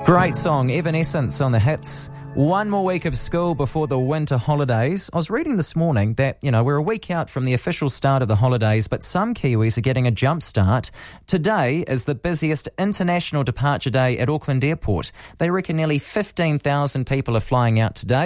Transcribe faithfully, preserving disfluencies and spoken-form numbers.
Great song, Evanescence on the hits. One more week of school before the winter holidays. I was reading this morning that, you know, we're a week out from the official start of the holidays, but some Kiwis are getting a jump start. Today is the busiest international departure day at Auckland Airport. They reckon nearly fifteen thousand people are flying out today.